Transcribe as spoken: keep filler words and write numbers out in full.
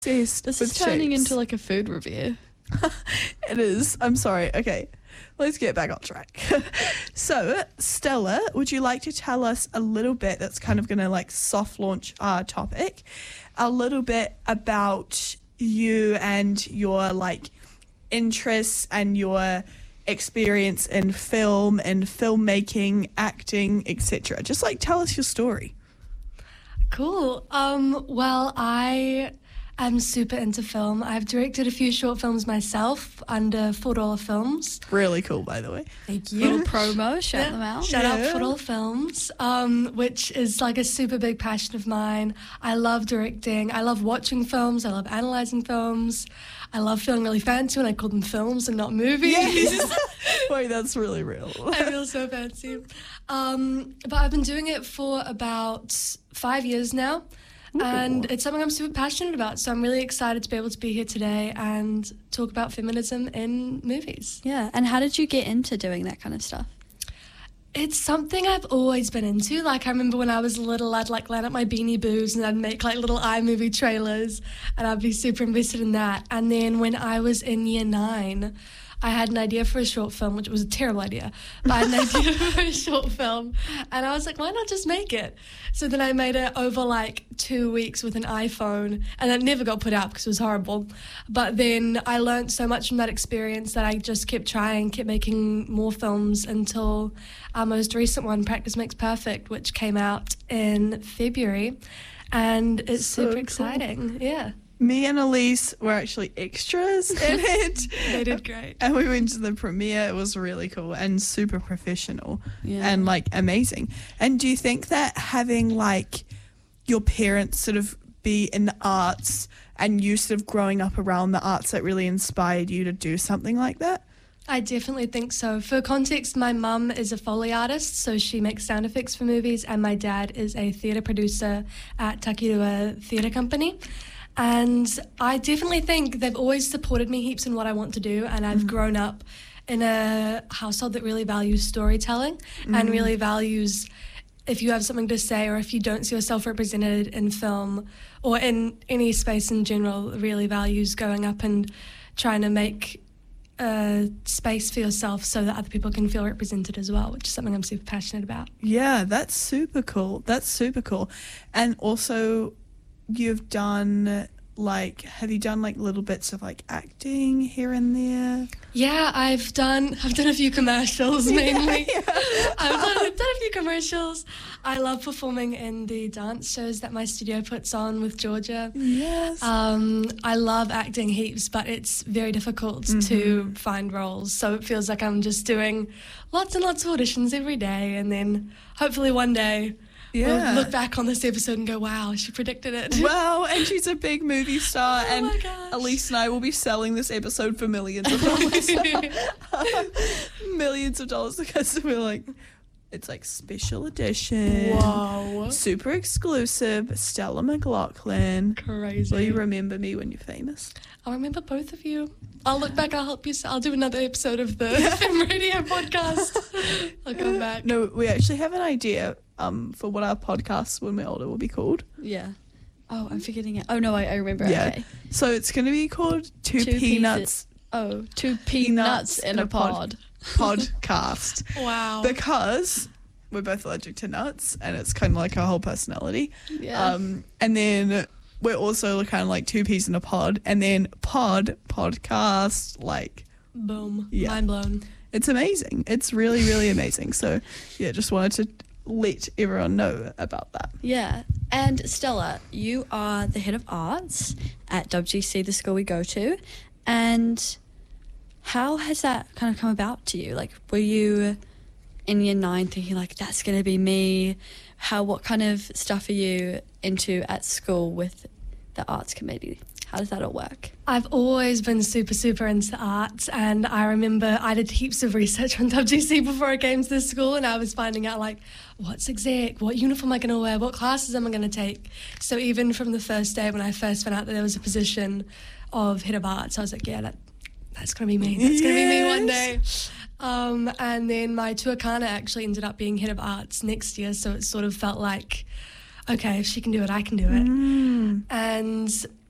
Obsessed This with is turning shapes. into like a food review. It is. I'm sorry. Okay, let's get back on track. So, Stella, would you like to tell us a little bit, that's kind of going to like soft launch our topic, a little bit about you and your like interests and your experience in film and filmmaking, acting, et cetera. Just like tell us your story. Cool. Um, well, I am super into film. I've directed a few short films myself under Four Dollar Films. Really cool, by the way. Thank Little promo, shout Yeah. them out. Shout Yeah. out Four Dollar Films, um, which is like a super big passion of mine. I love directing. I love watching films. I love analysing films. I love feeling really fancy when I call them films and not movies. Yes. Wait, that's really real. I feel so fancy. Um, but I've been doing it for about five years now. Ooh. And it's something I'm super passionate about. So I'm really excited to be able to be here today and talk about feminism in movies. Yeah, and how did you get into doing that kind of stuff? It's something I've always been into. Like, I remember when I was little, I'd like line up my Beanie Boos and I'd make like little iMovie trailers and I'd be super invested in that. And then when I was in year nine, I had an idea for a short film, which was a terrible idea, but I had an idea for a short film, and I was like, why not just make it? So then I made it over like two weeks with an iPhone, and it never got put out because it was horrible. But then I learned so much from that experience that I just kept trying, kept making more films until our most recent one, Practice Makes Perfect, which came out in February, and it's So super cool. exciting. Yeah, Me and Elise were actually extras in it. they did great. And we went to the premiere. It was really cool and super professional Yeah. and like amazing. And do you think that having like your parents sort of be in the arts and you sort of growing up around the arts that really inspired you to do something like that? I definitely think so. For context, my mum is a Foley artist, so she makes sound effects for movies, and my dad is a theatre producer at Takirua Theatre Company. And I definitely think they've always supported me heaps in what I want to do, and I've grown up in a household that really values storytelling and really values if you have something to say or if you don't see yourself represented in film or in any space in general, really values going up and trying to make a space for yourself so that other people can feel represented as well, which is something I'm super passionate about. Yeah, that's super cool. That's super cool. And also, you've done like, have you done like little bits of like acting here and there? Yeah, I've done I've done a few commercials mainly. Yeah, yeah. I've done, I've done a few commercials. I love performing in the dance shows that my studio puts on with Georgia. Yes. Um, I love acting heaps, but it's very difficult to find roles. So it feels like I'm just doing lots and lots of auditions every day, and then hopefully one day Yeah. we'll look back on this episode and go, wow, she predicted it. Wow, and she's a big movie star, Oh and my gosh. Elise and I will be selling this episode for millions of dollars. Millions of dollars because we're like, it's like special edition. Whoa. Super exclusive, Stella McLaughlin. Crazy. Will you remember me when you're famous? I'll remember both of you. I'll look back, I'll help you. I'll do another episode of the Fem Radio podcast. I'll come back. No, we actually have an idea um, for what our podcast when we're older will be called. Yeah. Oh, I'm forgetting it. Oh, no, I, I remember. Yeah. Okay. So it's going to be called Two, Two Peanuts Oh, two peanuts in a pod. podcast. Wow. Because we're both allergic to nuts and it's kind of like our whole personality. Yeah. Um, and then we're also kind of like two peas in a pod, and then pod, podcast, like, Boom. Yeah. Mind blown. it's amazing. It's really, really amazing. So, yeah, just wanted to let everyone know about that. Yeah. And Stella, you are the head of arts at W G C, the school we go to. And how has that kind of come about to you? Like, were you in year nine thinking, like, that's going to be me? How, what kind of stuff are you into at school with the arts committee? How does that all work? I've always been super, super into arts, and I remember I did heaps of research on W G C before I came to this school, and I was finding out, like, what's exec, what uniform am I going to wear, what classes am I going to take? So even from the first day when I first found out that there was a position of head of arts, I was like, yeah, that that's going to be me. That's going to be me one day. Um, and then my tuakana actually ended up being head of arts next year, so it sort of felt like, okay, if she can do it, I can do it. Mm. And